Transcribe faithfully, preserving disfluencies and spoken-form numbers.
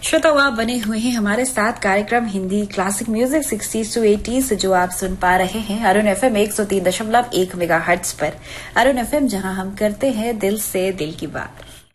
श्रोताओ, आप बने हुए हैं हमारे साथ कार्यक्रम Hindi classic music sixties to eighties जो आप सुन पा रहे हैं अरुण एफएम एक सौ तीन दशमलव एक मेगा हर्ट्ज पर। अरुण एफएम, जहां हम करते हैं दिल से दिल की बात।